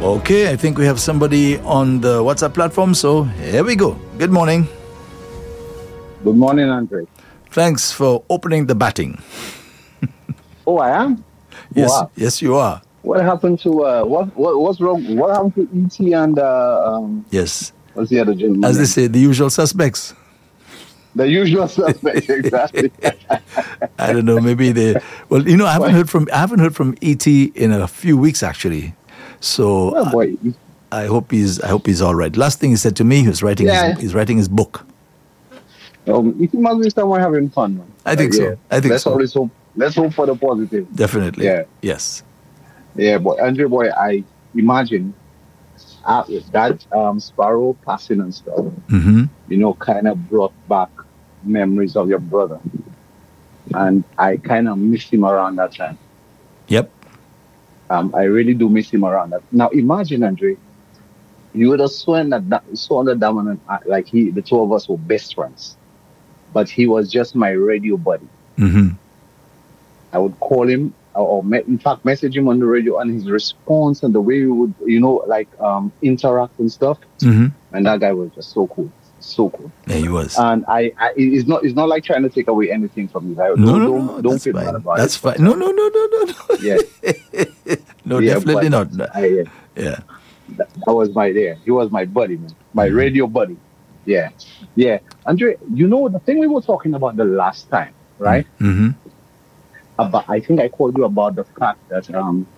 Okay, I think we have somebody on the WhatsApp platform, so here we go. Good morning. Good morning, Andre. Thanks for opening the batting. Oh, I am? Yes, Wow. yes, you are. What happened to, what's wrong? What happened to E.T. and, Yes. what's the other gentleman? As they say, the usual suspects. The usual suspects, exactly. I don't know, maybe they, well, I haven't heard from E.T. in a few weeks, actually. So Oh, boy. I hope he's all right. Last thing he said to me, he's writing his book. E.T. must be somewhere having fun, man. I think so. Let's hope for the positive. Definitely. Yeah. Yes. Yeah, boy. Andre, boy, I imagine that Sparrow passing and stuff, kind of brought back memories of your brother. And I kind of missed him around that time. Yep. I really do miss him around that. Now, imagine, Andre, you would have sworn that Dominant, like the two of us were best friends. But he was just my radio buddy. Mm-hmm. I would call him, or in fact, message him on the radio, and his response and the way we would, interact and stuff. Mm-hmm. And that guy was just so cool. So cool. Yeah, he was. And it's not like trying to take away anything from you. Don't feel bad about it. That's fine. No. Yeah. No, definitely not. Yeah. That was he was my buddy, man. My radio buddy. Yeah. Yeah. Andre, the thing we were talking about the last time, right? Mm-hmm. I think I called you about the fact that,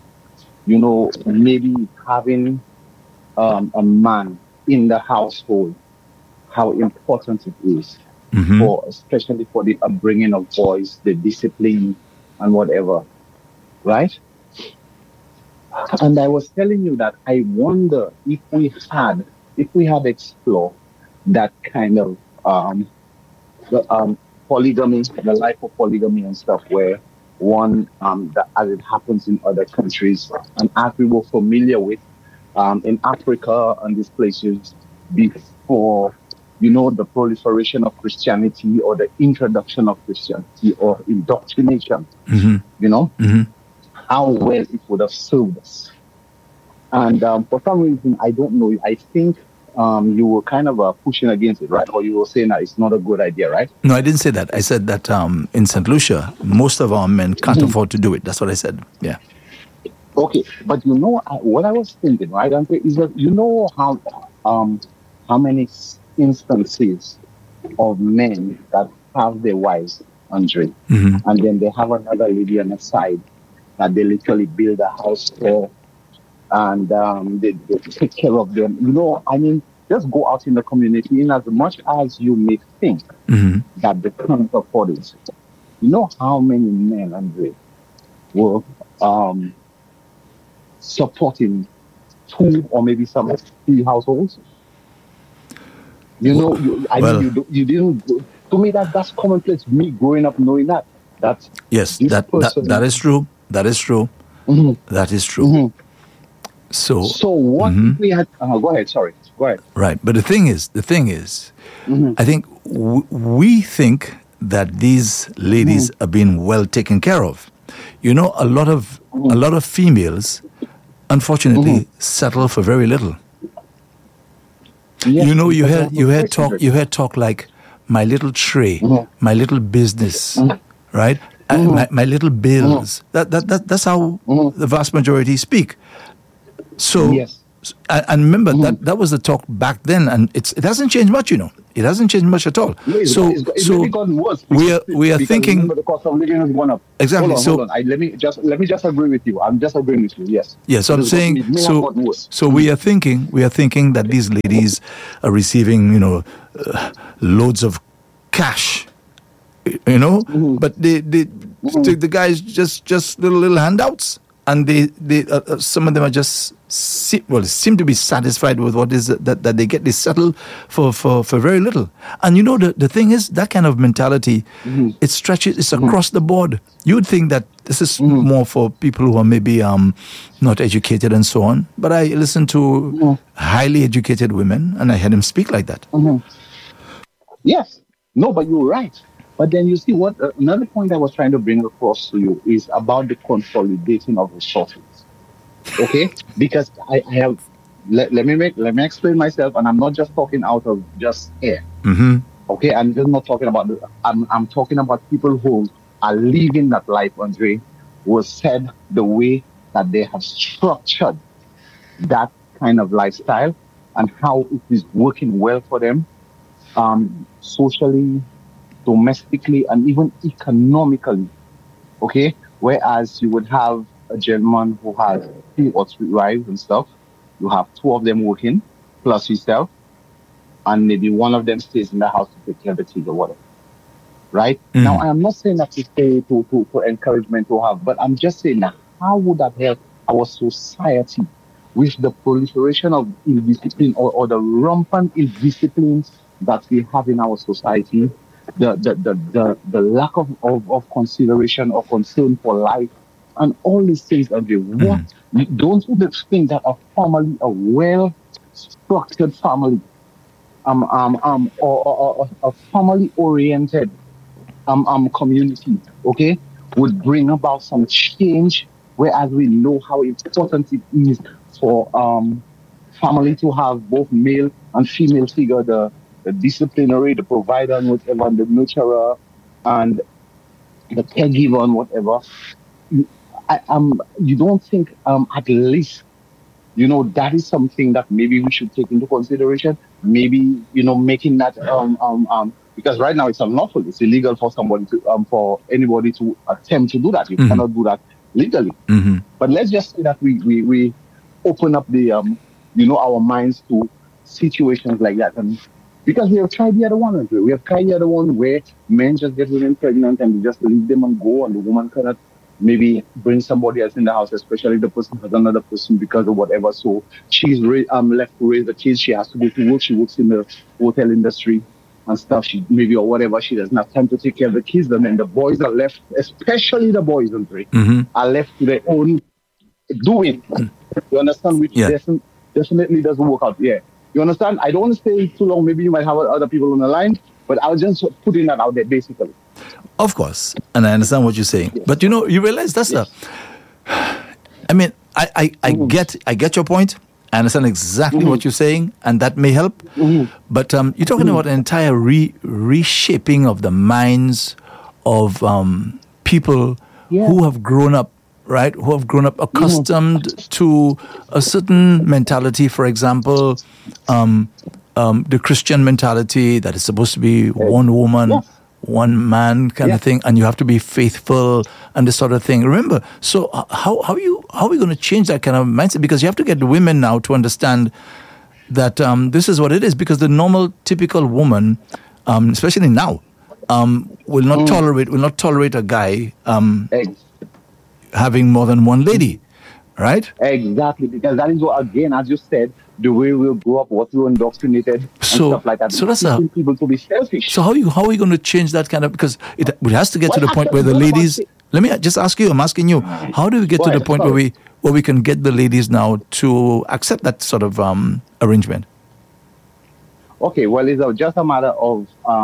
maybe having a man in the household, how important it is, especially for the upbringing of boys, the discipline and whatever, right? And I was telling you that I wonder if we had explored that kind of polygamy, the life of polygamy and stuff, where one, as it happens in other countries, and as we were familiar with in Africa and these places before, the proliferation of Christianity or the introduction of Christianity or indoctrination, how well it would have served us. And for some reason, I don't know, I think you were kind of pushing against it, right? Or you were saying that it's not a good idea, right? No, I didn't say that. I said that in St. Lucia, most of our men can't afford to do it. That's what I said. Yeah. Okay, but what I was thinking, right, Andre, is that how many instances of men that have their wives, Andre, and then they have another lady on the side that they literally build a house for, and they take care of them. Just go out in the community, in as much as you may think that they can't afford it. How many men, Andre, were supporting 2 or maybe some 3 households? You didn't. To me, that's commonplace. Me growing up knowing that. Yes, that is true. That is true. That is true. So what if we had? Go ahead. Sorry. Go ahead. Right, but the thing is, I think we think that these ladies are being well taken care of. A lot of females, unfortunately, settle for very little. Yes, you heard talk like my little tray, my little business, right? My little bills. That's how the vast majority speak. So, yes. And remember that was the talk back then, and it hasn't changed much. It hasn't changed much at all. No, it's gotten worse. We are thinking the cost of living has gone up. Exactly. Hold on. Let me just agree with you. I'm just agreeing with you. Yes. Yeah. So I'm saying so we are thinking that these ladies are receiving loads of cash, but the guys just little handouts. And they some of them are just seem to be satisfied with what is that they get. They settle for very little. And the thing is, that kind of mentality, it stretches. It's across the board. You would think that this is more for people who are maybe not educated and so on. But I listen to highly educated women, and I heard them speak like that. Yes. No, but you're right. But then you see what another point I was trying to bring across to you is about the consolidating of resources. Okay, because I have. Let me explain myself, and I'm not just talking out of just air. Mm-hmm. Okay, I'm just not talking about. I'm talking about people who are living that life, Andre, was said the way that they have structured that kind of lifestyle and how it is working well for them, socially, domestically, and even economically. Okay, whereas you would have a gentleman who has 2 or 3 wives and stuff. You have 2 of them working, plus yourself, and maybe one of them stays in the house to take care of the kids or whatever. Right? Now, Mm. I am not saying that to say to encouragement to have, but I'm just saying that how would that help our society with the proliferation of indiscipline, or the rampant indisciplines that we have in our society, the lack of consideration or concern for life, and all these things. And what Mm. don't you think that a family, a well structured family, or a family oriented community, okay, would bring about some change, whereas we know how important it is for family to have both male and female figure, the disciplinary, the provider and whatever, and the nurturer and the caregiver and whatever. You don't think at least, that is something that maybe we should take into consideration. Maybe, making that because right now it's unlawful. It's illegal for somebody to for anybody to attempt to do that. You Mm-hmm. cannot do that legally. Mm-hmm. But let's just say that we open up the our minds to situations like that. And because we have tried the other one, we have tried the other one where men just get women pregnant and they just leave them and go, and the woman cannot maybe bring somebody else in the house, especially the person has another person because of whatever. So she's left to raise the kids. She has to go to work. She works in the hotel industry and stuff. She maybe or whatever. She doesn't have time to take care of the kids. And then the boys are left, especially the boys, Andre, Mm-hmm. are left to their own doing. You understand? Which Yeah. definitely doesn't work out. Yeah. You understand? I don't want to stay too long. Maybe you might have other people on the line, but I was just putting that out there, basically. Of course, and I understand what you're saying, Yes. but you realize that's Yes. I mean, I get your point. I understand exactly what you're saying, and that may help. But you're talking about an entire reshaping of the minds of people who have grown up, right? Who have grown up accustomed to a certain mentality. For example, the Christian mentality that is supposed to be one woman, one man kind of thing, and you have to be faithful and this sort of thing. Remember, so how are we going to change that kind of mindset? Because you have to get the women now to understand that this is what it is. Because the normal, typical woman, especially now, will not tolerate a guy having more than one lady, right? Exactly, because that is what, again, as you said, the way we'll grow up, what we're indoctrinated, and stuff like that. So that's teaching people to be selfish. So how are we going to change that kind of? Because it has to get to the point where the ladies. Let me just ask you. I'm asking you. How do we get to the point where we can get the ladies now to accept that sort of arrangement? Okay, well, it's just a matter of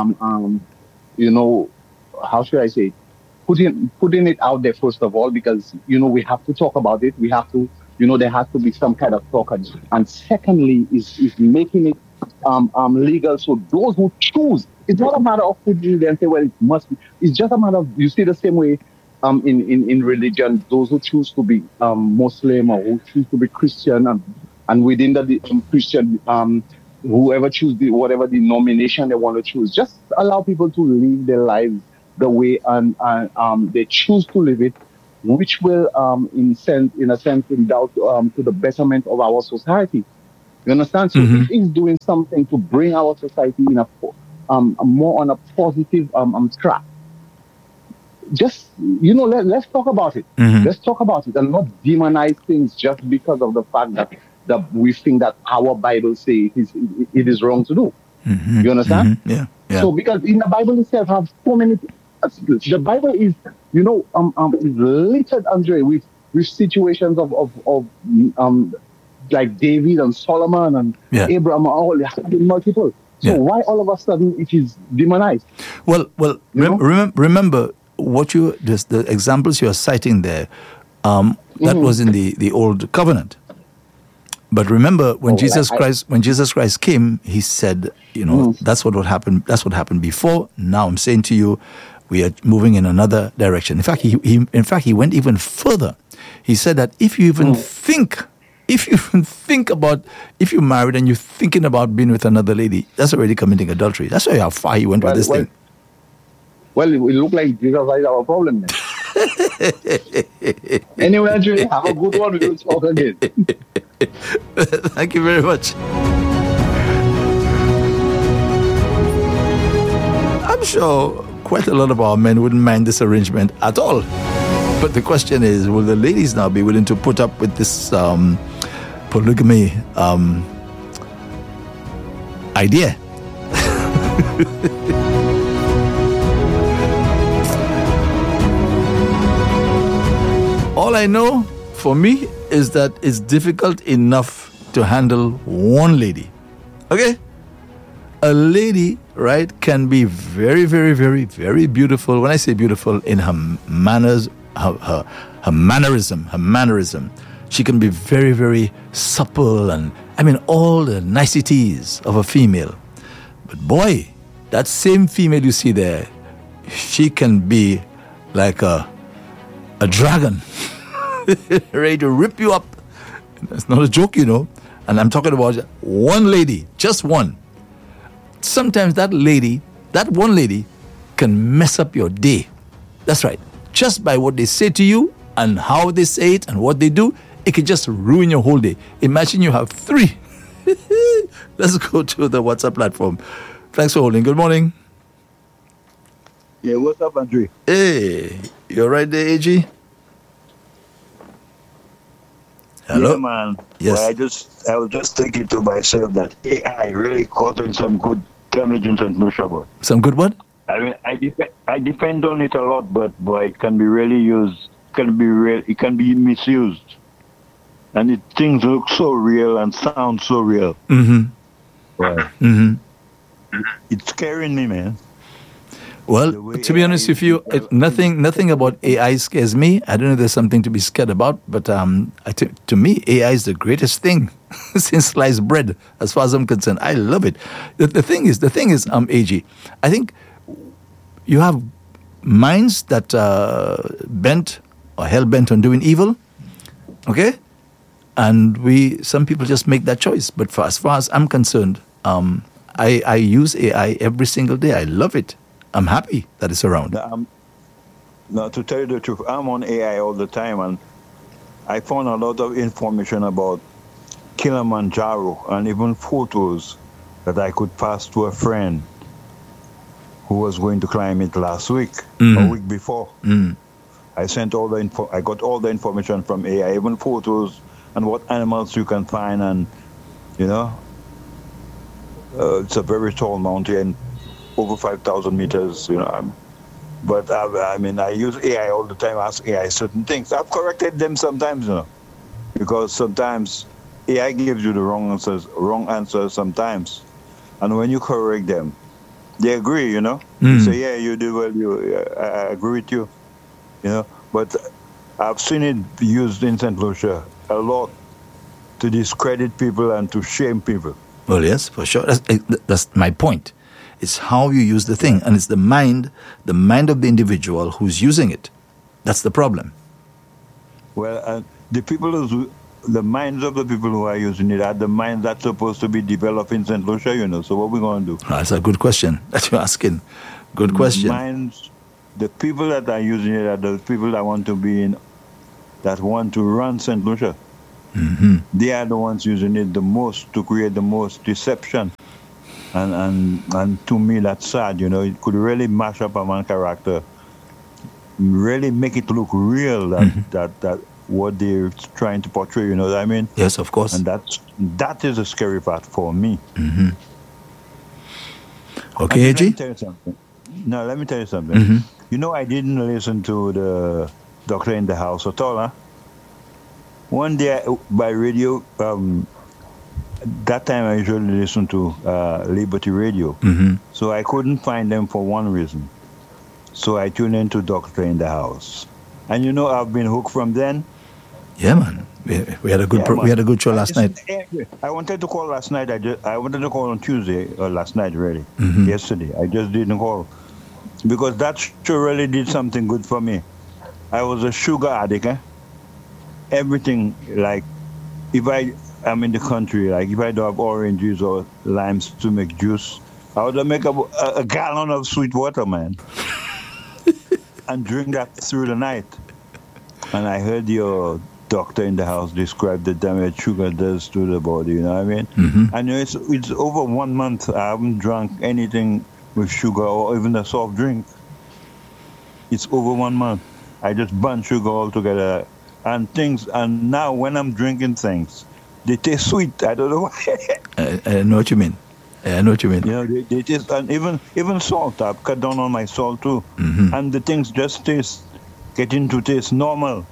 how should I say, putting it out there first of all, because we have to talk about it. We have to, there has to be some kind of talk, and secondly is making it legal. So those who choose, it's not a matter of putting it and say, well, it must be. It's just a matter of, you see, the same way in religion, those who choose to be Muslim or who choose to be Christian, and within the Christian, whoever choose whatever denomination they want to choose, just allow people to live their lives the way and they choose to live it, which will in a sense endow to the betterment of our society. You understand? So if it's doing something to bring our society in a more on a positive track, just let's talk about it. Let's talk about it and not demonize things just because of the fact that we think that our Bible says it is wrong to do. You understand? Yeah. So because in the Bible itself have so many. The Bible is is littered, Andre, with situations of like David and Solomon and Abraham, all multiple. So why all of a sudden it is demonized? Well, remember what the examples you are citing there That was in the old covenant. But remember, when Jesus Christ came, he said, that's what would happen. That's what happened before. Now I'm saying to you, we are moving in another direction. In fact, he went even further. He said that if you even think about, if you're married and you're thinking about being with another lady, that's already committing adultery. That's how far he went with this thing. Well, it looked like Jesus is our problem then. Anyway, Andrew, have a good one. We will talk again. Thank you very much. I'm sure quite a lot of our men wouldn't mind this arrangement at all. But the question is, will the ladies now be willing to put up with this polygamy idea? All I know for me is that it's difficult enough to handle one lady. Okay? A lady, right, can be very, very, very, very beautiful. When I say beautiful, in her manners, her mannerism. She can be very, very supple and, all the niceties of a female. But boy, that same female you see there, she can be like a dragon, ready to rip you up. That's not a joke, And I'm talking about one lady, just one. Sometimes that one lady can mess up your day. That's right. Just by what they say to you and how they say it and what they do, it could just ruin your whole day. Imagine you have 3. Let's go to the WhatsApp platform. Thanks for holding. Good morning. Yeah, what's up, Andre? Hey, you're right there, AG? Hello? Yeah, man. Yes. Well, I was just thinking to myself that AI really causing some good damage in St. Lucia. Some good what? I depend on it a lot, but boy, it can be really used. It can be misused, and things look so real and sound so real. Mm-hmm. Right. Mm-hmm. It's scaring me, man. Well, to be honest with you, nothing about AI scares me. I don't know if there's something to be scared about, but to me, AI is the greatest thing since sliced bread, as far as I'm concerned. I love it. The thing is, AG, I think you have minds that bent or hell-bent on doing evil, okay? And some people just make that choice. But as far as I'm concerned, I use AI every single day. I love it. I'm happy that it's around. Now, to tell you the truth, I'm on AI all the time, and I found a lot of information about Kilimanjaro and even photos that I could pass to a friend who was going to climb it last week, a week before. I sent I got all the information from AI, even photos and what animals you can find, and it's a very tall mountain, over 5,000 meters, but I use AI all the time, ask AI certain things. I've corrected them sometimes, because sometimes AI gives you the wrong answers sometimes. And when you correct them, they agree, You say, yeah, you did well, I agree with you, But I've seen it used in St. Lucia a lot to discredit people and to shame people. Well, yes, for sure. That's my point. It's how you use the thing, and it's the mind of the individual who's using it. That's the problem. Well, the minds of the people who are using it are the minds that's supposed to be developed in St. Lucia, So what are we going to do? That's a good question that you're asking. Good question. The people that are using it are the people that want to that want to run St. Lucia. Mm-hmm. They are the ones using it the most to create the most deception. And to me, that's sad, It could really mash up a man's character, really make it look real, that what they're trying to portray, you know what I mean? Yes, of course. And that is the scary part for me. Mm-hmm. Okay, AG? Let me tell you something. Mm-hmm. I didn't listen to the Doctor in the House at all, huh? One day by radio, that time I usually listen to Liberty Radio. Mm-hmm. So I couldn't find them for one reason. So I tuned into Doctor in the House. And I've been hooked from then. Yeah, man. We had a good we had a good show last night. I wanted to call last night. I wanted to call on Tuesday or last night, really. Yesterday, I just didn't call because that show really did something good for me. I was a sugar addict. Everything, like if I am in the country, like if I don't have oranges or limes to make juice, I would make a gallon of sweet water, man, and drink that through the night. And I heard your doctor in the house describe the damage sugar does to the body, you know what I mean? I know it's over 1 month I haven't drunk anything with sugar or even a soft drink. It's over 1 month. I just banned sugar altogether and things, and now when I'm drinking things, they taste sweet. I don't know why. I know what you mean. I know what you mean. You know, they taste, and even salt, I've cut down on my salt too. And the things just getting to taste normal.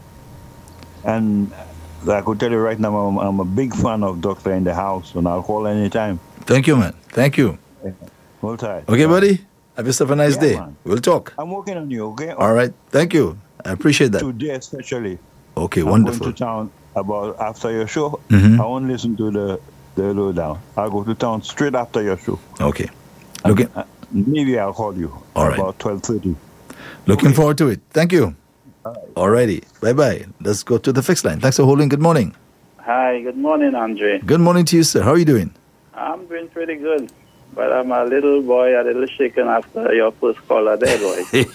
And I could tell you right now, I'm a big fan of Doctor in the House, and I'll call anytime. Thank you, man. Thank you. Hold tight. Okay, buddy. Have yourself a nice day. Man. We'll talk. I'm working on you, okay? All right. Thank you. I appreciate that. Today especially. Okay, I'm wonderful. going to town after your show. I won't listen to the lowdown. I'll go to town straight after your show. Okay. Looking. Maybe I'll call you All right. about 12:30. Looking forward to it. Thank you. All righty. Bye-bye. Let's go to the fixed line. Thanks for holding. Good morning. Hi, good morning, Andre. Good morning to you, sir. How are you doing? I'm doing pretty good, but I'm a little shaken after your first caller there, boy.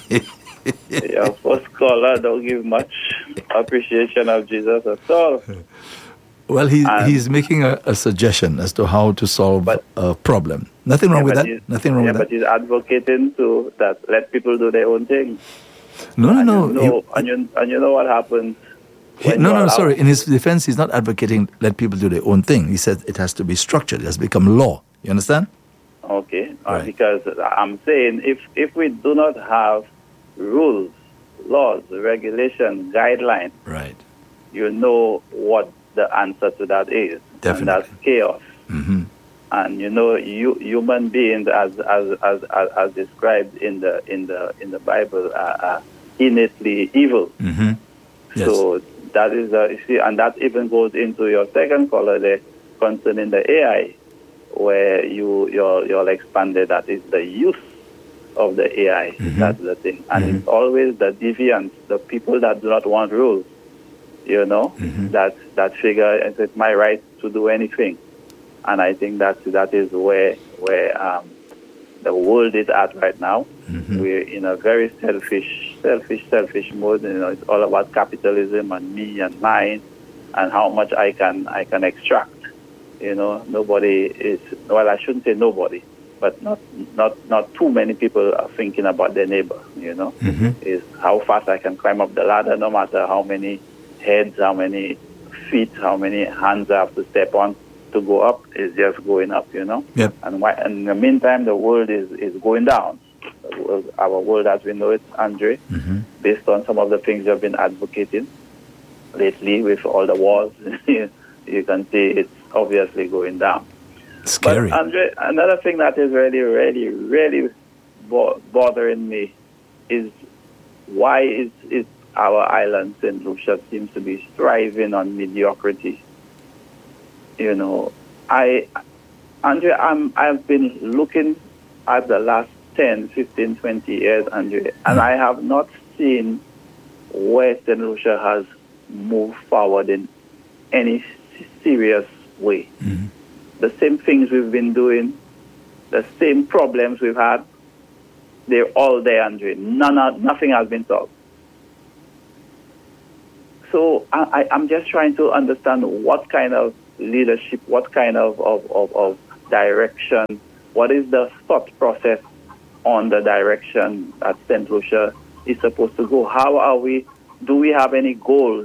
Your first caller don't give much appreciation of Jesus at all. Well, he's making a suggestion as to how to solve a problem. Nothing wrong with that. Nothing wrong with that. But he's advocating to that let people do their own thing. No. And you know what happens? Sorry. In his defense, he's not advocating let people do their own thing. He said it has to be structured. It has to become law. You understand? Okay. Right. Because I'm saying if we do not have rules, laws, regulations, guidelines, right, you know what the answer to that is. Definitely. And that's chaos. And you know, human beings, as described in the Bible, are innately evil. Yes. So that is you see, and that even goes into your second caller there concerning the AI, where you're expanded. That is the use of the AI. That's the thing, and it's always the deviants, the people that do not want rules. You know, that figure it's my right to do anything. And I think that is where the world is at right now. We're in a very selfish mode. You know, it's all about capitalism and me and mine, and how much I can extract. You know, nobody is. Well, I shouldn't say nobody, but not too many people are thinking about their neighbor. You know, is how fast I can climb up the ladder, no matter how many heads, how many feet, how many hands I have to step on to go up, is just going up, you know. Yep. And in the meantime, the world is going down. Our world as we know it, Andre, based on some of the things you've been advocating lately with all the wars, you can see it's obviously going down. Scary. But Andre, another thing that is really, really, really bothering me is why is our island, St. Lucia, seems to be thriving on mediocrity. You know, Andre, I've been looking at the last 10, 15, 20 years, Andre, and I have not seen where St. Lucia has moved forward in any serious way. The same things we've been doing, the same problems we've had, they're all there, Andre. Nothing has been solved. So I'm just trying to understand what kind of leadership, what kind of direction, what is the thought process on the direction that St. Lucia is supposed to go. How are we? Do we have any goals?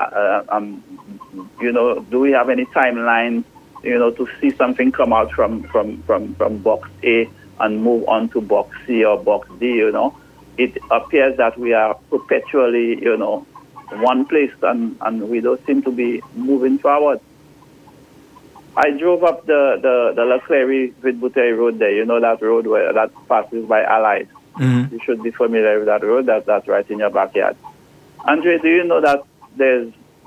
You know, do we have any timeline? You know, to see something come out from box A and move on to box C or box D. You know, it appears that we are perpetually, you know, one place and we don't seem to be moving forward. I drove up the La Clery Vidbouteille Road there. You know that road that passes by Allied. You should be familiar with that road. That's right in your backyard. Andre, do you know that there's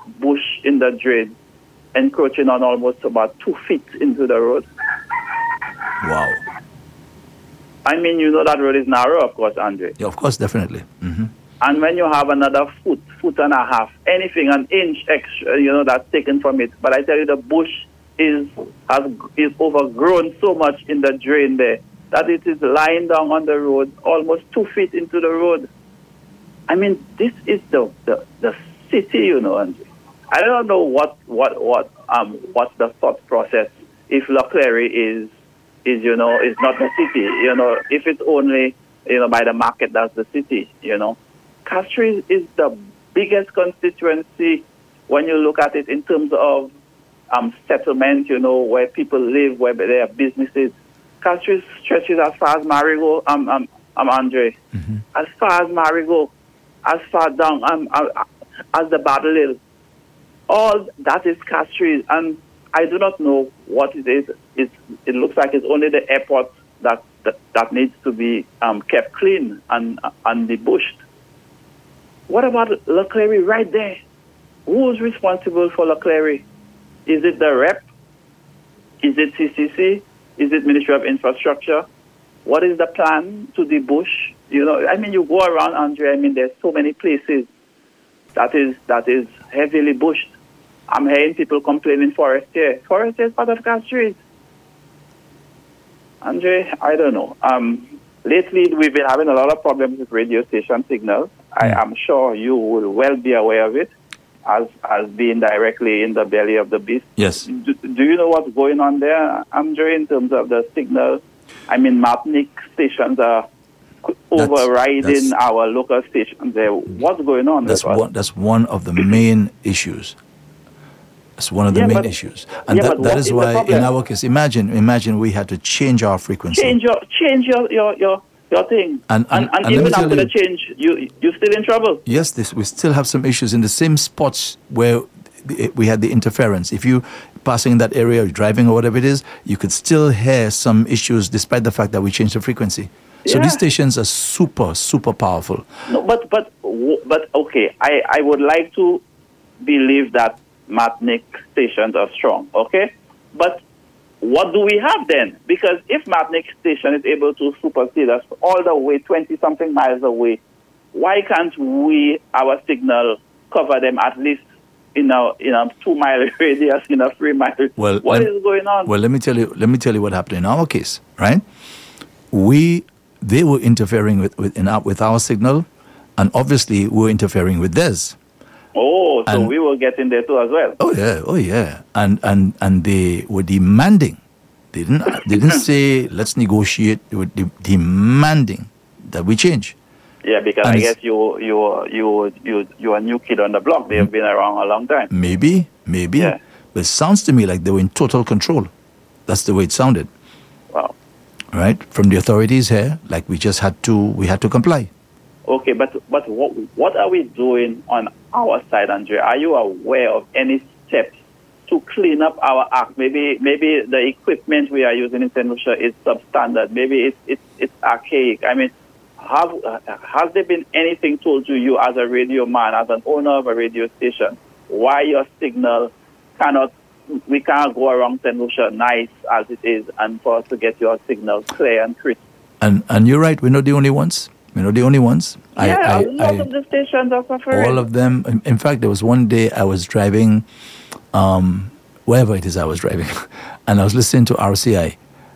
bush in the drain, encroaching on almost about 2 feet into the road. Wow. I mean, you know that road is narrow, of course, Andre. Yeah, of course, definitely. Mm-hmm. And when you have another foot and a half, anything, an inch extra, that's taken from it. But I tell you, the bush is overgrown so much in the drain there that it is lying down on the road, almost 2 feet into the road. I mean, this is the city, Andre. I don't know what's the thought process if Leclerc is not the city. If it's only by the market, that's the city. Castries is the biggest constituency when you look at it in terms of settlement. Where people live, where they have businesses. Castries stretches as far as Marigot. Andre, mm-hmm. as far as Marigot, as far down as the Battle Hill. All that is Castries, and I do not know what it is. It looks like it's only the airport that needs to be kept clean and debushed. What about Leclerc right there? Who's responsible for Leclerc? Is it the rep? Is it CCC? Is it Ministry of Infrastructure? What is the plan to debush? You go around, Andre. There's so many places that is heavily bushed. I'm hearing people complaining Forestier. Forestier is part of Castries. Andre, I don't know. Lately, we've been having a lot of problems with radio station signals. I am sure you will well be aware of it, as being directly in the belly of the beast. Yes. Do you know what's going on there, Andre, in terms of the signal? Martinique stations are overriding our local stations there. What's going on? That's one of the main issues. That's one of the main issues. And that is why, in our case, imagine we had to change our frequency. Change your thing. And even after the change, you're still in trouble. Yes, we still have some issues in the same spots where we had the interference. If you passing in that area, or driving or whatever it is, you could still hear some issues despite the fact that we changed the frequency. So these stations are super, super powerful. No, but okay, I would like to believe that Martinique stations are strong, okay? But what do we have then? Because if Martinique station is able to supersede us all the way 20-something miles away, why can't our signal, cover them at least in a 2-mile radius, in a 3-mile radius? Well, what is going on? Well, let me tell you what happened in our case, right? They were interfering with our signal, and obviously we were interfering with theirs. Oh, so we were getting there too as well. Oh yeah. And they were demanding. They didn't say let's negotiate. They were demanding that we change. Yeah, because I guess you're a new kid on the block. They've been around a long time. Maybe. Yeah. But it sounds to me like they were in total control. That's the way it sounded. Wow. Right? From the authorities here, like we had to comply. Okay, but what are we doing on our side, Andre? Are you aware of any steps to clean up our act? Maybe the equipment we are using in St. Lucia is substandard. Maybe it's archaic. Has there been anything told to you as a radio man, as an owner of a radio station, why your signal we can't go around St. Lucia nice as it is, and for us to get your signal clear and crisp? And you're right, we're not the only ones. We're not the only ones. Yeah, a lot of the stations are suffering. All of them. In fact, there was one day I was driving, wherever it is I was driving, and I was listening to RCI.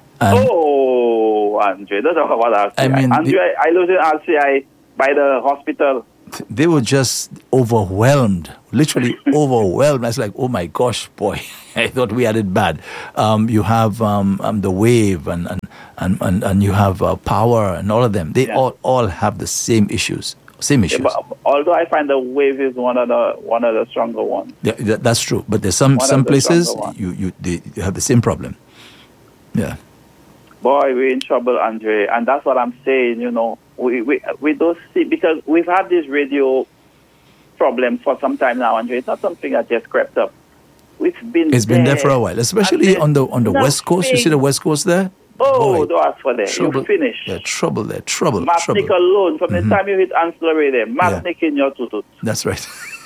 Andre, that's about RCI. Andre, I listened to RCI by the hospital. They were just overwhelmed, literally overwhelmed. I was like, oh my gosh, boy, I thought we had it bad. You have the wave and you have power and all of them. They all have the same issues. Yeah, but although I find the wave is one of the stronger ones. Yeah, that's true. But there's some places you have the same problem. Yeah. Boy, we're in trouble, Andre, and that's what I'm saying. We don't see, because we've had this radio problem for some time now, Andre. It's not something that just crept up. It's been there for a while, especially on the West Coast. You see the West Coast there? Oh, don't ask for that. You're finished. Yeah, trouble there. Trouble. Martinique alone, from the time you hit Ancillary there, Martinique in your tutut. That's right.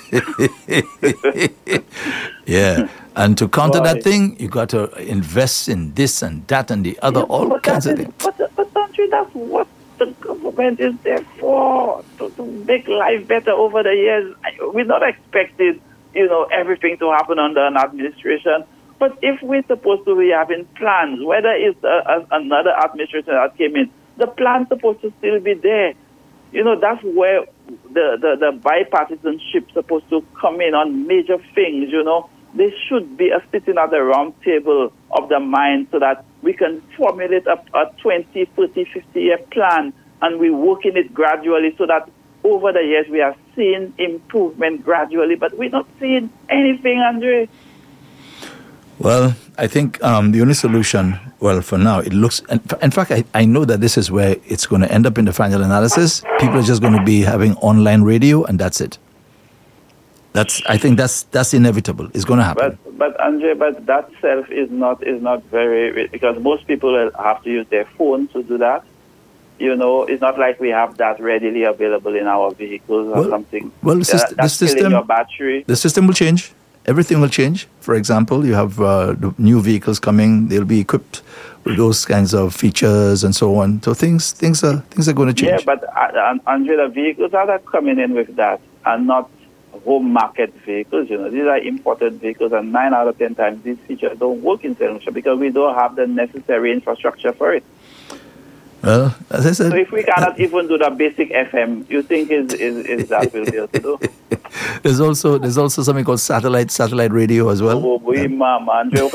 Yeah. And to counter that thing, you got to invest in this and that and the other, all kinds of things. But Andre, that's what the government is there for, to make life better over the years. We're not expected, everything to happen under an administration. But if we're supposed to be having plans, whether it's another administration that came in, the plan's supposed to still be there. That's where the bipartisanship supposed to come in on major things, There should be a sitting at the round table of the mind so that we can formulate a 20, 30, 50-year plan, and we're working it gradually so that over the years we are seeing improvement gradually, but we're not seeing anything, Andre. Well, I think the only solution, for now, it looks... In fact, I know that this is where it's going to end up in the final analysis. People are just going to be having online radio, and that's it. I think that's inevitable. It's going to happen. But Andre, that self is not very... Because most people have to use their phone to do that. It's not like we have that readily available in our vehicles or something. Well, the system... Your battery. The system will change. Everything will change. For example, you have the new vehicles coming; they'll be equipped with those kinds of features and so on. So things are going to change. Yeah, but Andre, the vehicles that are coming in with that are not home market vehicles. These are imported vehicles, and 9 out of 10 times these features don't work in St. Lucia because we don't have the necessary infrastructure for it. Well, as I said... So if we cannot even do the basic FM, you think is that we'll be able to do? There's also something called satellite radio as well. Oh, boy, man. We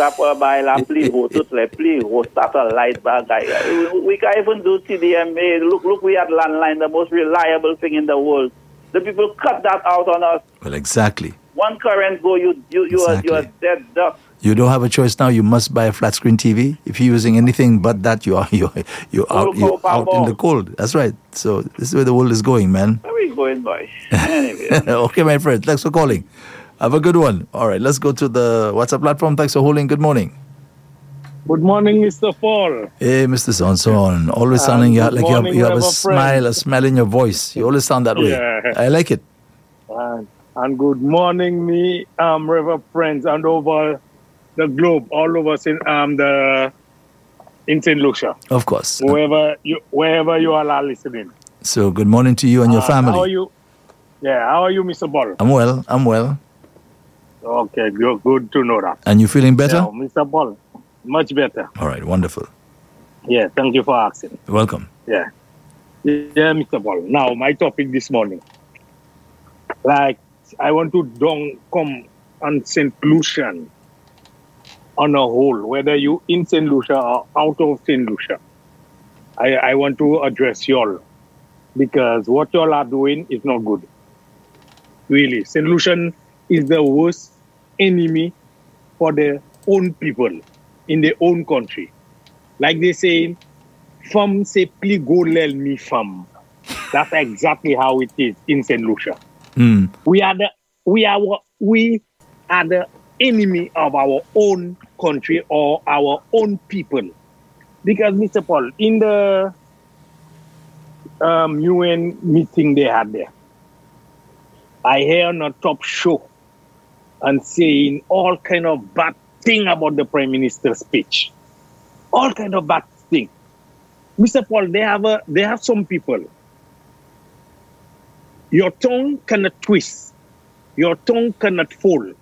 can't even do TDMA. Look, we had landline, the most reliable thing in the world. The people cut that out on us. Well, exactly. One current go, you are dead duck. You don't have a choice now. You must buy a flat screen TV. If you're using anything but that, you're out in the cold. That's right. So this is where the world is going, man. Where are we going, boy? Anyway. Okay, my friend. Thanks for calling. Have a good one. All right, let's go to the WhatsApp platform. Thanks for holding. Good morning. Good morning, Mr. Paul. Hey, Mr. Sonson. Always sounding like you have a smile in your voice. You always sound that way. Yeah. I like it. And good morning, Reverend friends, and over the globe, all over in St. Lucia. Of course. Wherever you all are listening. So good morning to you and your family. How are you? Yeah, how are you, Mr. Paul? I'm well. Okay, good to know that. And you feeling better? Yeah, Mr. Paul, much better. All right, wonderful. Yeah, thank you for asking. You're welcome. Yeah, Mr. Paul. Now, my topic this morning. I want to come on St. Lucian on a whole, whether you in St. Lucia or out of St. Lucia. I want to address y'all because what y'all are doing is not good. Really, St. Lucian is the worst enemy for their own people in their own country. Like they say, femme se pli go lel mi femme. That's exactly how it is in St. Lucia. Mm. We are the enemy of our own country or our own people. Because, Mr. Paul, in the UN meeting they had there, I hear on a top show and saying all kind of bad thing about the Prime Minister's speech. All kind of bad thing. Mr. Paul, they have some people. Your tongue cannot twist. Your tongue cannot fold.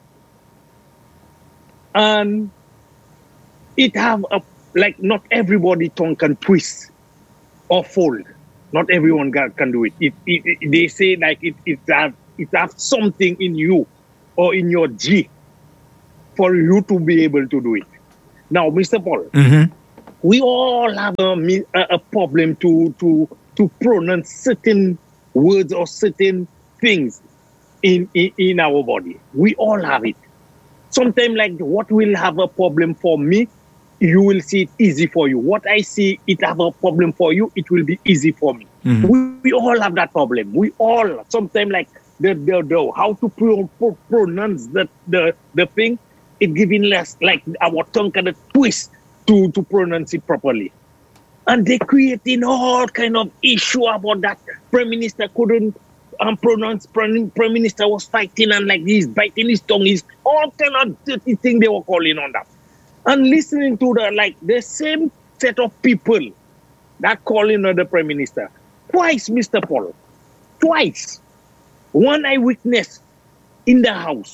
And it have not everybody tongue can twist or fold. Not everyone can do it. They say it have something in you or in your G for you to be able to do it. Now, Mr. Paul, we all have a problem to pronounce certain words or certain things in our body. We all have it. Sometimes, what will have a problem for me, you will see it easy for you. What I see it have a problem for you, it will be easy for me. Mm-hmm. We all have that problem. We all sometimes the how to pronounce the thing, it giving less our tongue kind of twist to pronounce it properly. And they creating all kind of issue about that. Prime Minister couldn't Prime Minister was fighting and like this, biting his tongue, is all kind of dirty thing they were calling on that. And listening to the same set of people that calling on the Prime Minister. Twice, Mr. Paul. Twice. One eyewitness in the house.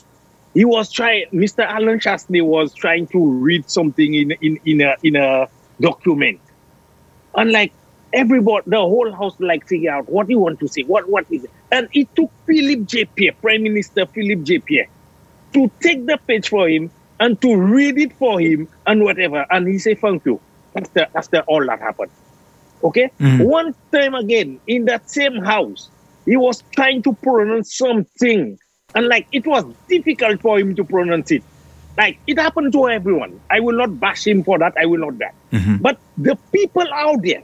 Mr. Alan Shastley was trying to read something in a document. And like everybody, the whole house figure out what you want to say, what is it? And it took Philip J. Pierre, Prime Minister Philip J. Pierre, to take the page for him and to read it for him and whatever. And he said, thank you. After all that happened. Okay? One time again, in that same house, he was trying to pronounce something. And it was difficult for him to pronounce it. It happened to everyone. I will not bash him for that. I will not that. But the people out there,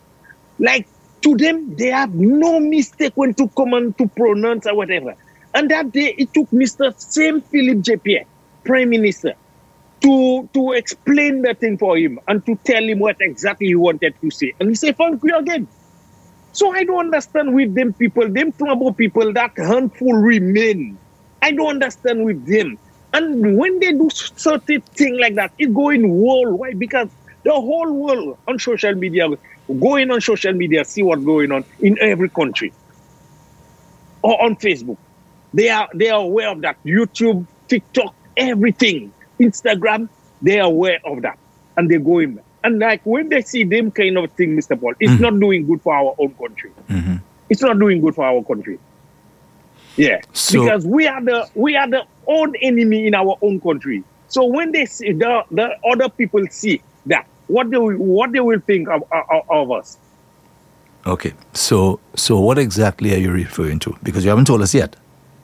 to them, they have no mistake when to come and to pronounce or whatever. And that day, it took Mr. Same Philip J. Pierre, Prime Minister, to explain the thing for him and to tell him what exactly he wanted to say. And he said, thank you again. So I don't understand with them people, them trouble people, that handful remain. I don't understand with them. And when they do certain thing like that, it's going worldwide because the whole world on social media, going on social media, see what's going on in every country. Or on Facebook. They are aware of that. YouTube, TikTok, everything. Instagram, they are aware of that. And they go in. And when they see them kind of thing, Mr. Paul, it's not doing good for our own country. It's not doing good for our country. Yeah. So, because we are the own enemy in our own country. So when they see the other people see that, what they will think of us. Okay. So what exactly are you referring to? Because you haven't told us yet.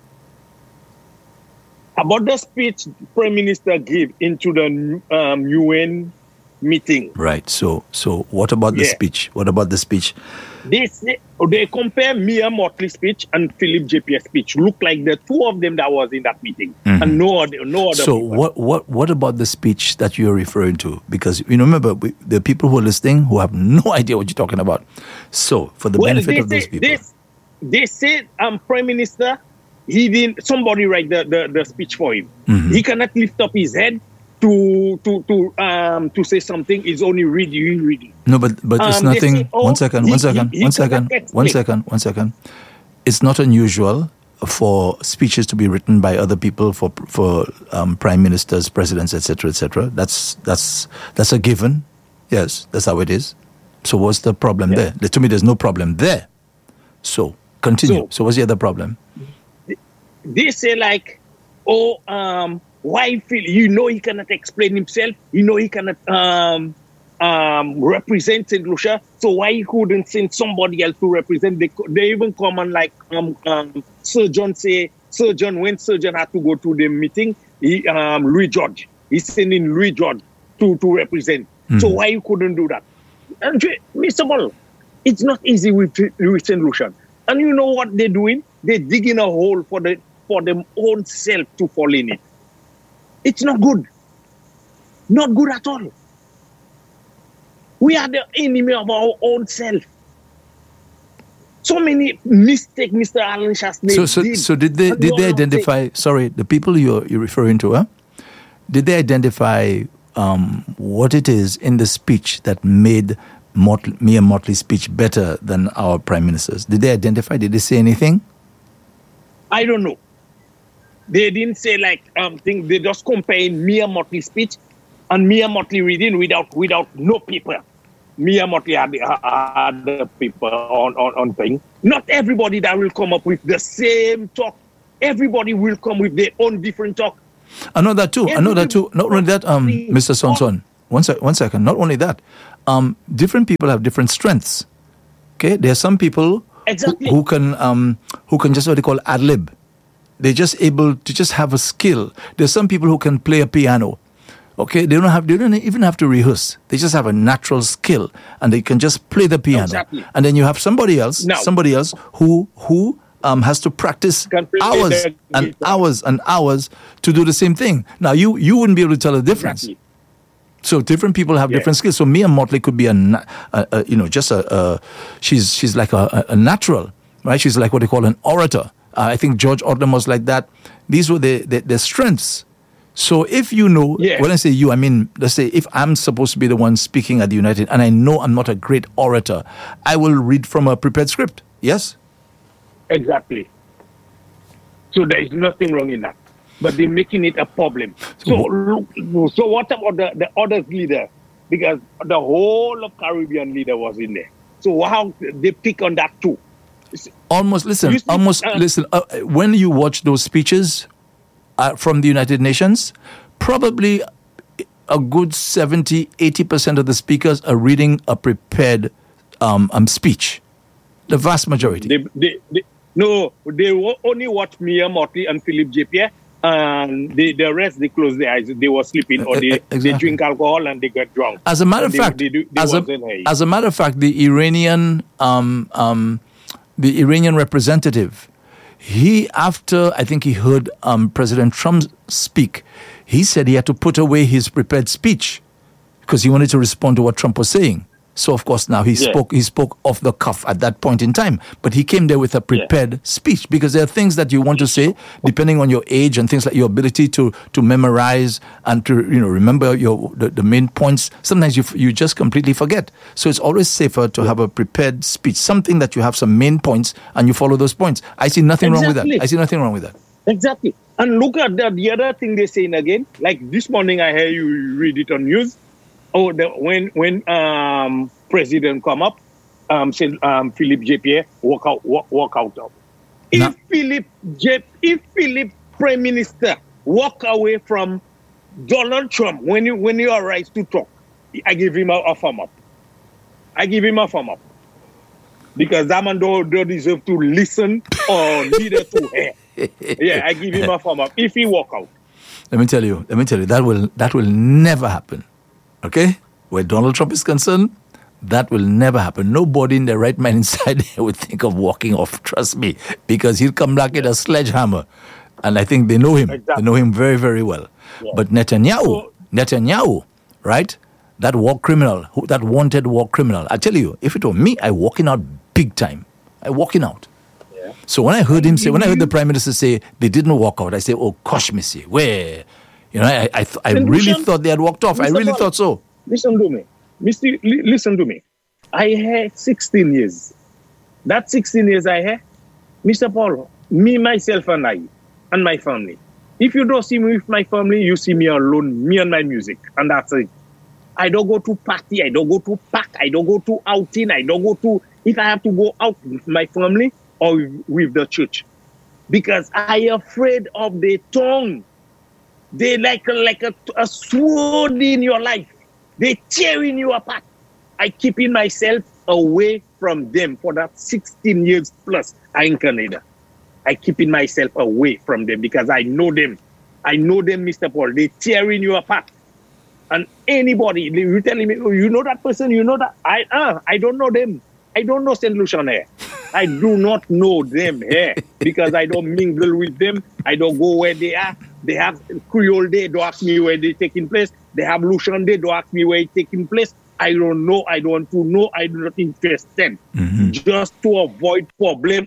About the speech Prime Minister gave into the UN meeting. Right. So what about the speech? What about the speech? They compare Mia Mottley's speech and Philip J. Pierre's speech. Look like the two of them that was in that meeting, and no other. So people. what about the speech that you're referring to? Because remember, the people who are listening who have no idea what you're talking about. So for the benefit of those people, they said Prime Minister, he didn't. Somebody write the speech for him. He cannot lift up his head to say something. Is only reading. No, but it's nothing. Say, one second. It's not unusual for speeches to be written by other people for prime ministers, presidents, etc. That's a given. Yes, that's how it is. So what's the problem there? To me, there's no problem there. So continue. So what's the other problem? They say why Phil? He cannot explain himself. He cannot represent St. Lucia. So why he couldn't send somebody else to represent? They even come and Surgeon say, when Surgeon had to go to the meeting, Louis George. He's sending Louis George to represent. So why you couldn't do that? And Mr. Ball, it's not easy with St. Lucia. And you know what they're doing? They're digging a hole for them own self to fall in it. It's not good. Not good at all. We are the enemy of our own self. So many mistakes Mr. Alan Shastley did. So did they identify, the people you're referring to, did they identify what it is in the speech that made Mia Mottley's speech better than our prime minister's? Did they identify? Did they say anything? I don't know. They didn't say they just comparing Mia Mottley's speech and Mia Mottley reading without no paper. Mia Mottley had the paper on thing. Not everybody that will come up with the same talk. Everybody will come with their own different talk. I know that too. Not only that, Mr. Sonson. One second. Not only that, different people have different strengths. Okay, there are some people who can just what they call ad lib. They're just able to just have a skill. There's some people who can play a piano. Okay, they don't even have to rehearse. They just have a natural skill, and they can just play the piano. Exactly. And then you have somebody else who has to practice hours and hours and hours to do the same thing. Now you wouldn't be able to tell the difference. Exactly. So different people have different skills. So Mia Mottley could be she's like a natural. right? She's like what they call an orator. I think George Odlum was like that. These were their strengths. So if you know, when I say you, I mean, let's say if I'm supposed to be the one speaking at the United, and I know I'm not a great orator, I will read from a prepared script. Yes? Exactly. So there is nothing wrong in that. But they're making it a problem. So what about the other leader? Because the whole of Caribbean leader was in there. So how they pick on that too? Listen. When you watch those speeches from the United Nations, probably a good 70, 80% of the speakers are reading a prepared speech. The vast majority. They only watch Mia Motley and Philip J. Pierre, and the rest, they close their eyes. They were sleeping, or they drink alcohol and they get drunk. As a matter of fact, as a matter of fact, the Iranian representative, after I think he heard President Trump speak, he said he had to put away his prepared speech because he wanted to respond to what Trump was saying. So of course now he spoke off the cuff at that point in time, but he came there with a prepared speech, because there are things that you want to say depending on your age and things like your ability to memorize and to remember the main points. Sometimes you just completely forget. So it's always safer to have a prepared speech, something that you have some main points and you follow those points. I see nothing wrong with that. I see nothing wrong with that. Exactly. And look at the other thing they're saying again. Like this morning, I hear you read it on news. Oh, when President come up, said Philip J. Pierre walk out. If Philip Prime Minister walk away from Donald Trump when you are right to talk, I give him a thumb up. Because that man don't deserve to listen or neither to hear. Yeah, I give him a thumb up if he walk out. Let me tell you, that will never happen. Okay? Where Donald Trump is concerned, that will never happen. Nobody in their right mind inside there would think of walking off, trust me, because he'll come back with a sledgehammer. And I think they know him. Exactly. They know him very, very well. Yeah. But Netanyahu, right? That war criminal, that wanted war criminal. I tell you, if it were me, I'm walking out big time. I'm walking out. Yeah. So when I heard the Prime Minister say they didn't walk out, I say, oh, gosh, monsieur, where? I really thought they had walked off. I really thought so. Listen to me. Listen to me. I had 16 years. That 16 years I had, Mr. Paul, me, myself, and I, and my family. If you don't see me with my family, you see me alone, me and my music. And that's it. I don't go to party. I don't go to park. I don't go to outing. I don't go to, if I have to go out with my family or with the church. Because I am afraid of the tongue. They like a sword in your life. They tearing you apart. I keeping myself away from them for that 16 years plus in Canada. I keeping myself away from them because I know them. I know them, Mr. Paul. They tearing you apart. And anybody, you telling me, oh, you know that person, you know that? I don't know them. I don't know St. Lucian here. I do not know them here because I don't mingle with them. I don't go where they are. They have Creole Day, don't ask me where they're taking place. They have Lucian Day, don't ask me where it's taking place. I don't know. I don't want to know. I do not interested. Mm-hmm. Just to avoid problem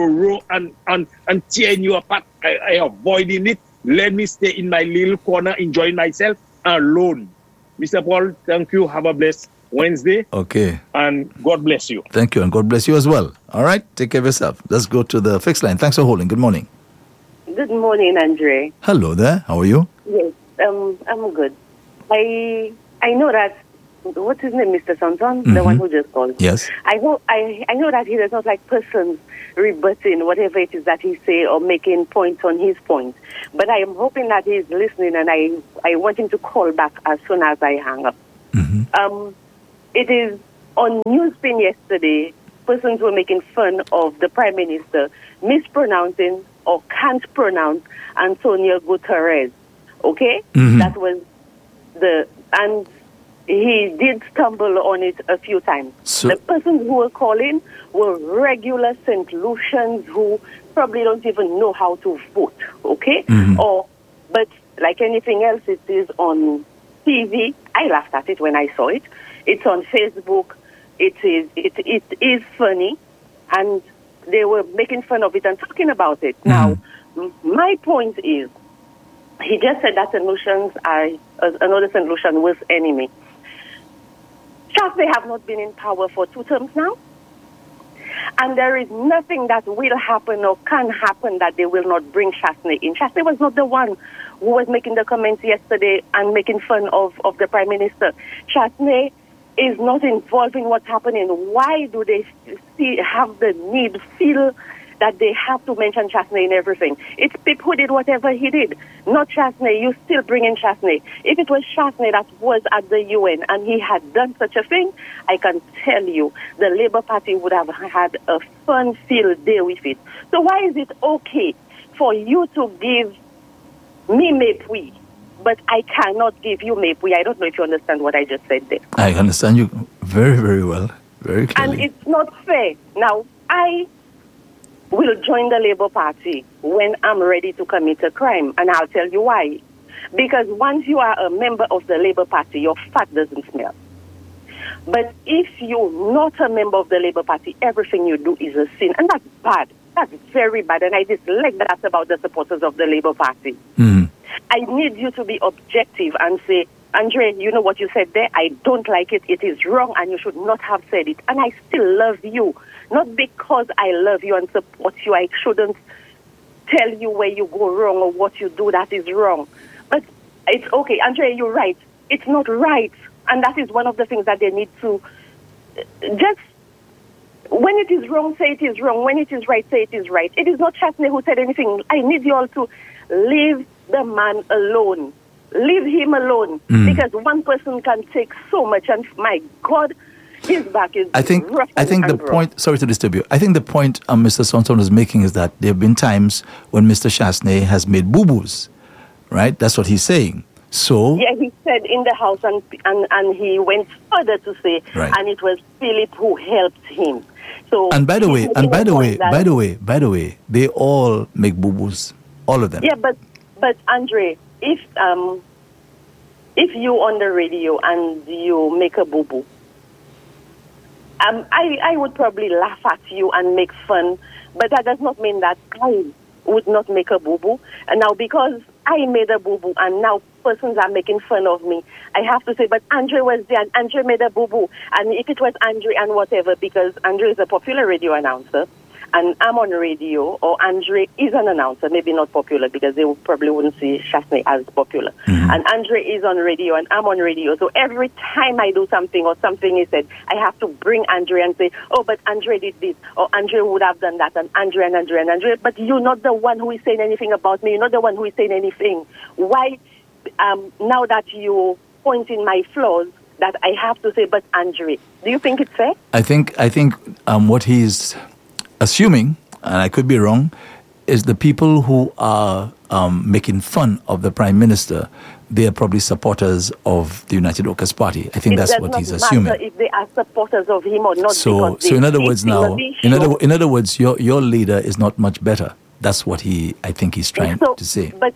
and tearing you apart. I avoiding it. Let me stay in my little corner, enjoying myself alone. Mr. Paul, thank you. Have a blessed Wednesday. Okay. And God bless you. Thank you. And God bless you as well. All right. Take care of yourself. Let's go to the fixed line. Thanks for holding. Good morning. Good morning, Andre. Hello there. How are you? Yes, I'm good. I know that, what's his name, Mr. Sanson, the one who just called. Yes. I know that he does not like persons rebutting whatever it is that he say or making points on his point. But I am hoping that he's listening, and I want him to call back as soon as I hang up. Mm-hmm. It is on Newspin yesterday, persons were making fun of the Prime Minister mispronouncing or can't pronounce Antonio Guterres. Okay? Mm-hmm. That was and he did stumble on it a few times. So, the persons who were calling were regular St. Lucians who probably don't even know how to vote. Okay? Mm-hmm. But like anything else, it is on TV. I laughed at it when I saw it. It's on Facebook. It is funny. And they were making fun of it and talking about it. Now, my point is, he just said that St. Lucians are another St. Lucian worst enemy. They have not been in power for 2 terms now. And there is nothing that will happen or can happen that they will not bring Chasney in. Chasney was not the one who was making the comments yesterday and making fun of the Prime Minister. Chasney is not involved in what's happening. Why do they have the need, feel that they have to mention Chasney in everything? It's Pip who did whatever he did, not Chasney. You still bring in Chasney. If it was Chasney that was at the UN and he had done such a thing, I can tell you the Labour Party would have had a fun-filled day with it. So why is it okay for you to give me Mepui, but I cannot give you Mepui? I don't know if you understand what I just said there. I understand you very, very well, very clearly. And it's not fair. Now, I will join the Labour Party when I'm ready to commit a crime, and I'll tell you why. Because once you are a member of the Labour Party, your fat doesn't smell. But if you're not a member of the Labour Party, everything you do is a sin, and that's bad. That's very bad, and I dislike that about the supporters of the Labour Party. I need you to be objective and say, Andre, you know what you said there? I don't like it. It is wrong, and you should not have said it. And I still love you. Not because I love you and support you. I shouldn't tell you where you go wrong or what you do that is wrong. But it's okay. Andre, you're right. It's not right. And that is one of the things that they need to just, when it is wrong, say it is wrong. When it is right, say it is right. It is not Chasney who said anything. I need you all to leave the man alone. Leave him alone. Because one person can take so much. And my God, his back is I think the point, sorry to disturb you, I think the point Mr. Sonson is making is that there have been times when Mr. Chasney has made boo-boos, right? That's what he's saying. So yeah, he said in the House, and he went further to say, right. And it was Philip who helped him. So and by the way, they all make boo-boos, all of them. Yeah, but Andre, if you on the radio and you make a boo-boo, I would probably laugh at you and make fun, but that does not mean that I would not make a boo-boo. And now because I made a boo-boo and now persons are making fun of me, I have to say, but Andre was there and Andre made a boo-boo. And if it was Andre and whatever, because Andre is a popular radio announcer, and I'm on radio, or Andre is an announcer, maybe not popular because they probably wouldn't see Chasney as popular. And Andre is on radio and I'm on radio. So every time I do something or something is said, I have to bring Andre and say, oh, but Andre did this, or Andre would have done that, and Andre. But you're not the one who is saying anything about me. You're not the one who is saying anything. Why, now that you're pointing my flaws, that I have to say, but Andre, do you think it's fair? I think what he's assuming, and I could be wrong, is the people who are making fun of the Prime Minister, they are probably supporters of the United Workers' Party. I think that's what he's assuming. If they are supporters of him or not. So in other words, now, in other words, your leader is not much better. That's what I think he's trying to say. But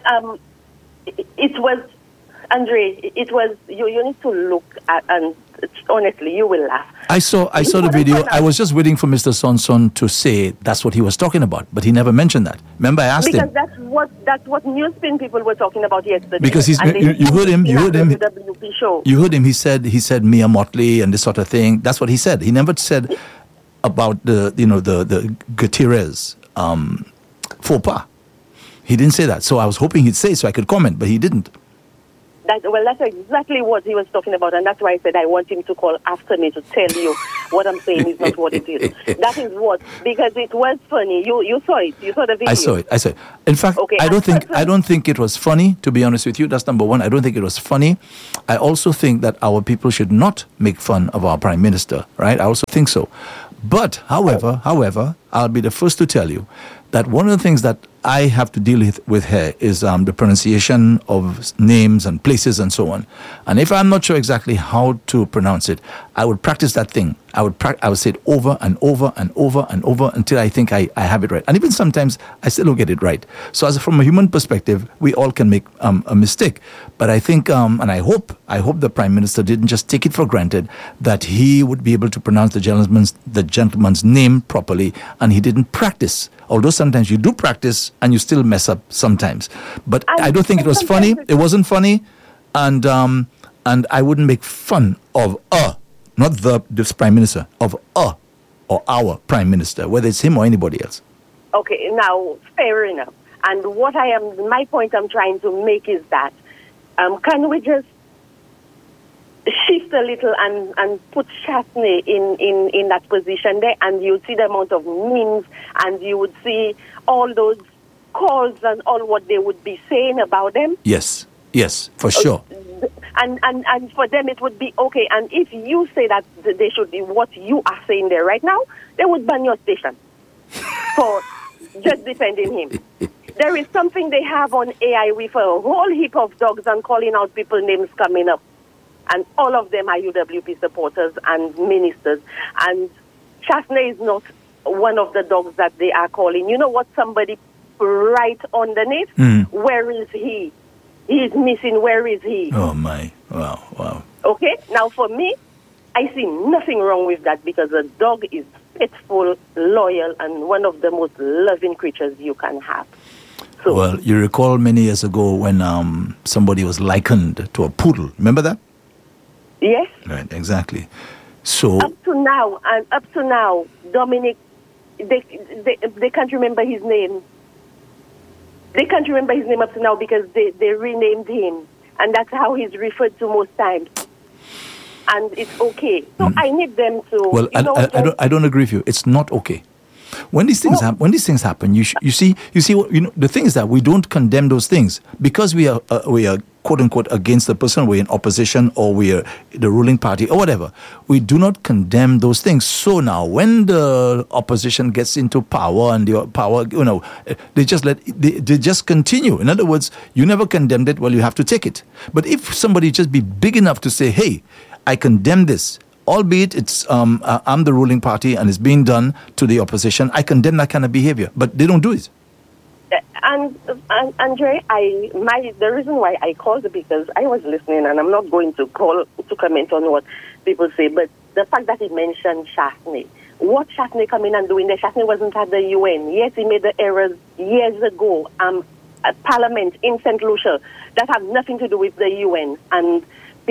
it was, Andre, it was, you need to look at, and honestly, you will laugh. I saw the video. I was just waiting for Mr. Sonson to say that's what he was talking about, but he never mentioned that. Remember, I asked him. Because that's what Newspin people were talking about yesterday. Because you heard him. WP show. You heard him. He said Mia Motley and this sort of thing. That's what he said. He never said about the Gutierrez faux pas. He didn't say that. So I was hoping he'd say so I could comment, but he didn't. That's exactly what he was talking about, and that's why I said I want him to call after me to tell you what I'm saying is not what it is. That is what, because it was funny. You saw it. You saw the video. I saw it. In fact, okay, I don't think it was funny, to be honest with you. That's number one. I don't think it was funny. I also think that our people should not make fun of our Prime Minister, right? I also think so. But, however, I'll be the first to tell you that one of the things that I have to deal with here is the pronunciation of names and places and so on. And if I'm not sure exactly how to pronounce it, I would practice that thing. I would say it over and over and over and over until I think I have it right. And even sometimes I still don't get it right. So from a human perspective, we all can make a mistake. But I think, and I hope the Prime Minister didn't just take it for granted that he would be able to pronounce the gentleman's name properly, and he didn't practice. Although sometimes you do practice and you still mess up sometimes. But I don't think it was funny. It wasn't funny. And I wouldn't make fun of not this Prime Minister, of or our Prime Minister, whether it's him or anybody else. Okay, now, fair enough. And my point I'm trying to make is that, can we just shift a little and put Chastney in that position there, and you'd see the amount of memes, and you would see all those calls and all what they would be saying about them? Yes, for sure. And for them it would be okay. And if you say that they should be what you are saying there right now, they would ban your station for just defending him. There is something they have on AI with a whole heap of dogs and calling out people's names coming up. And all of them are UWP supporters and ministers. And Chastney is not one of the dogs that they are calling. You know what? Somebody right underneath? Where is he? He's missing. Where is he? Oh, my. Wow. Okay? Now, for me, I see nothing wrong with that because a dog is faithful, loyal, and one of the most loving creatures you can have. So, well, you recall many years ago when somebody was likened to a poodle. Remember that? Yes. Right, exactly. So up to now, Dominic, they can't remember his name. They can't remember his name up to now because they renamed him, and that's how he's referred to most times. And it's okay. So I need them to. Well, I don't agree with you. It's not okay. When these things happen, you see. The thing is that we don't condemn those things because we are quote unquote against the person, we're in opposition, or we are the ruling party, or whatever. We do not condemn those things. So now, when the opposition gets into power and the power, they just continue. In other words, you never condemned it. Well, you have to take it. But if somebody just be big enough to say, "Hey, I condemn this," albeit it's I'm the ruling party and it's being done to the opposition, I condemn that kind of behavior. But they don't do it. And Andre, the reason why I called because I was listening, and I'm not going to call to comment on what people say, but the fact that he mentioned Chastney, what Chastney coming and doing there? Chastney wasn't at the UN. Yes, he made the errors years ago at Parliament in St. Lucia that have nothing to do with the UN, and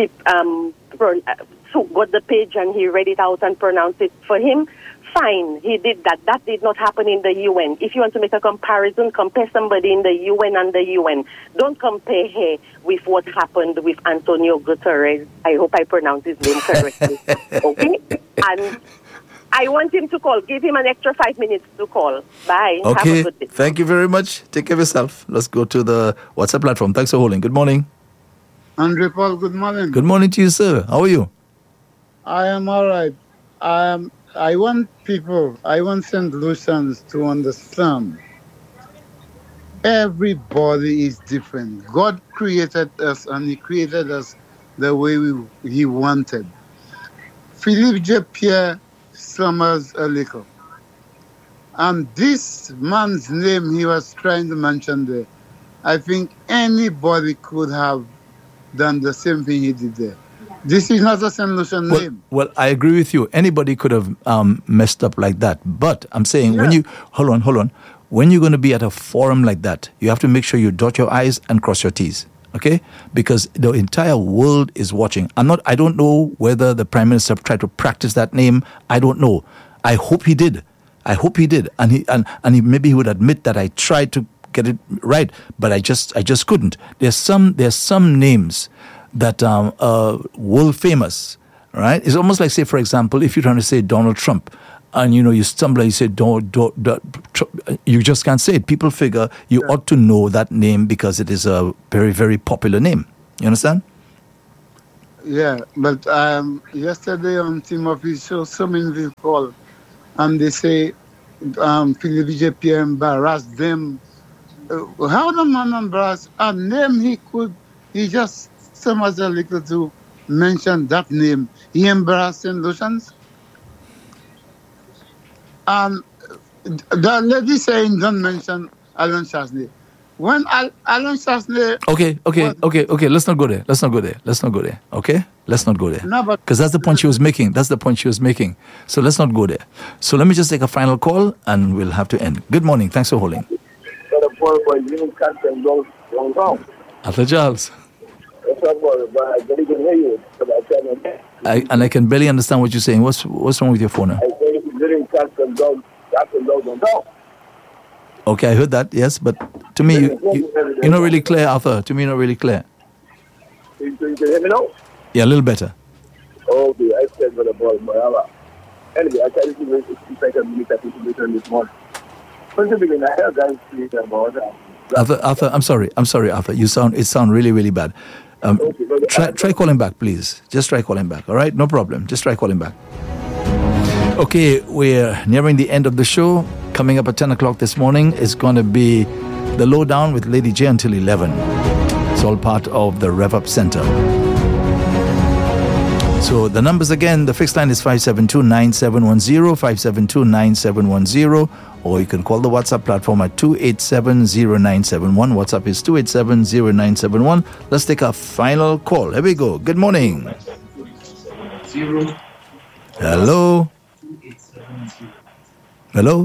so got the page and he read it out and pronounced it for him. Fine, he did that. That did not happen in the UN. If you want to make a comparison, compare somebody in the UN and the UN. Don't compare here with what happened with Antonio Guterres. I hope I pronounced his name correctly. Okay? And I want him to call. Give him an extra 5 minutes to call. Bye. Okay. Have a good day. Thank you very much. Take care of yourself. Let's go to the WhatsApp platform. Thanks for holding. Good morning. Andre Paul, good morning. Good morning to you, sir. How are you? I am all right. I want St. Lucians to understand everybody is different. God created us and he created us the way he wanted. Philippe J. Pierre Summers Aliko. And this man's name he was trying to mention there, I think anybody could have done the same thing he did there. This is not a St. Lucian name. Well, I agree with you. Anybody could have messed up like that. But I'm saying when you hold on. When you're going to be at a forum like that, you have to make sure you dot your I's and cross your T's. Okay? Because the entire world is watching. I don't know whether the Prime Minister tried to practice that name. I don't know. I hope he did. And he maybe he would admit that I tried to get it right, but I just couldn't. There's some names that are world famous, right? It's almost like, say, for example, if you're trying to say Donald Trump, and you stumble and you say you just can't say it. People figure you ought to know that name because it is a very, very popular name. You understand? Yeah, but yesterday on Team Office show, so many people call and they say Philippe J. Pierre embarrassed them. How the man embarrassed? A name he just so much a little to mention that name. He embarrassed St. Lucians? The lady saying don't mention Alan Chasney. When Alan Chasney... Okay. Let's not go there. Okay? Let's not go there. No, but... Because that's the point she was making. So let's not go there. So let me just take a final call and we'll have to end. Good morning. Thanks for holding. Arthur Charles. I can barely understand what you're saying. What's wrong with your phone now? Okay, I heard that, yes, but to me, you're not really clear, Arthur. To me, you're not really clear. You can hear me now? Yeah, a little better. Okay, I said for the ball, but anyway, I tried to see if I can make that information this morning. First of all, I heard guys speak about Arthur, I'm sorry, Arthur. It sound really, really bad. Try calling back, please. Just try calling back, all right? No problem. Just try calling back. Okay, we're nearing the end of the show. Coming up at 10 o'clock this morning is going to be The Lowdown with Lady J until 11. It's all part of the Rev Up Center. So the numbers again, the fixed line is 572-9710, 572-9710, or you can call the WhatsApp platform at 287-0971. WhatsApp is 287-0971. Let's take our final call. Here we go. Good morning. Hello. Hello.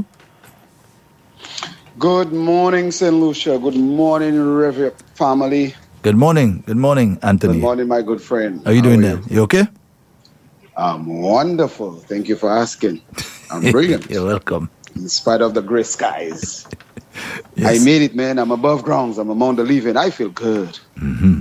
Good morning, St. Lucia. Good morning, Rev family. Good morning, Anthony. Good morning, my good friend. How are you doing there? You okay? I'm wonderful. Thank you for asking. I'm brilliant. You're welcome. In spite of the gray skies. Yes. I made it, man. I'm above grounds. I'm among the living. I feel good. Mm-hmm.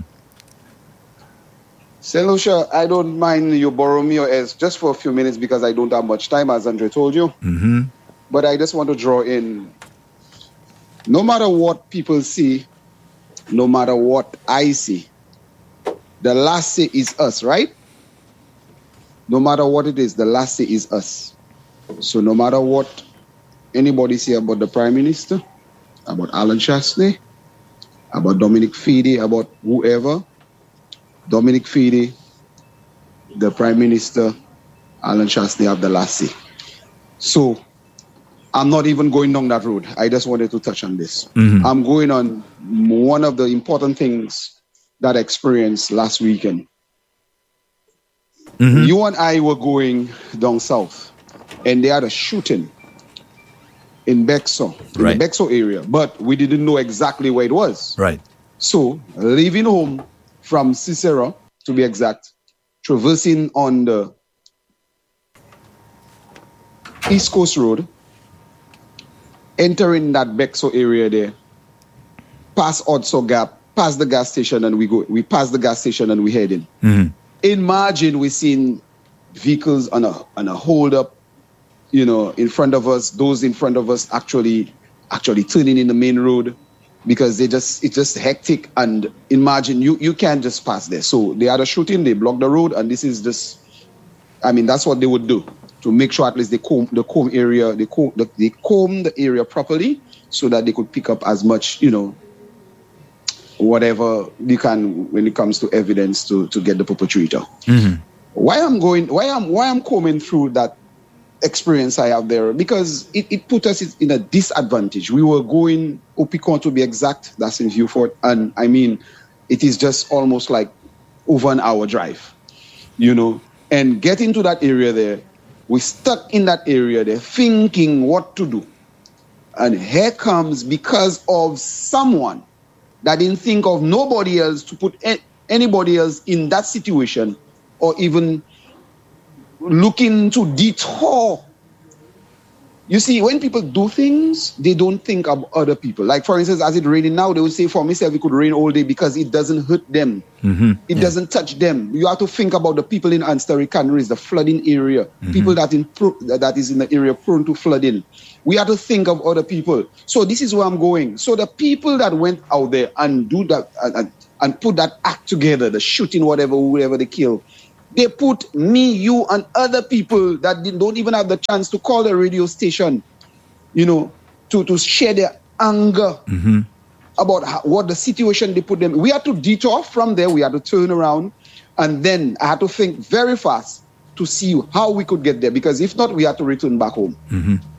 St. Lucia, I don't mind you borrow me your ears just for a few minutes because I don't have much time, as Andre told you. Mm-hmm. But I just want to draw in, no matter what people see, no matter what I see, the last say is us, right? No matter what it is, the last say is us. So no matter what anybody say about the Prime Minister, about Alan Chasney, about Dominic Feeney, about whoever, Dominic Feeney, the Prime Minister, Alan Chasney have the last say. So I'm not even going down that road. I just wanted to touch on this. Mm-hmm. I'm going on one of the important things that I experienced last weekend. Mm-hmm. You and I were going down south, and they had a shooting in Bexo, in right. the Bexo area, but we didn't know exactly where it was. Right. So, leaving home from Cicero, to be exact, traversing on the East Coast Road, entering that Bexo area there, past Odso Gap, past the gas station, and we pass the gas station and we head in. Mm-hmm. In margin, we seen vehicles on a hold up, in front of us. Those in front of us actually turning in the main road because it's just hectic. And in margin, you can't just pass there. So they had a shooting, they blocked the road, and this is just, that's what they would do to make sure at least they comb the area properly so that they could pick up as much, whatever you can when it comes to evidence to get the perpetrator. Mm-hmm. Why I'm combing through that experience I have there, because it put us in a disadvantage. We were going Opicon, to be exact, that's in Vieux-Fort, and it is just almost like over an hour drive, and getting to that area there, we stuck in that area there thinking what to do. And here comes, because of someone that didn't think of nobody else to put anybody else in that situation, or even looking to detour. You see, when people do things, they don't think of other people. Like, for instance, as it's raining now, they would say, for myself, it could rain all day because it doesn't hurt them. Mm-hmm. It doesn't touch them. You have to think about the people in Anstari Canaries, the flooding area, Mm-hmm. people that is in the area prone to flooding. We have to think of other people. So this is where I'm going. So the people that went out there and do that and put that act together, the shooting, whoever they kill, they put me, you, and other people that don't even have the chance to call the radio station, to share their anger Mm-hmm. about what the situation they put them. We had to detour from there. We had to turn around, and then I had to think very fast to see how we could get there, because if not, we had to return back home. Mm-hmm.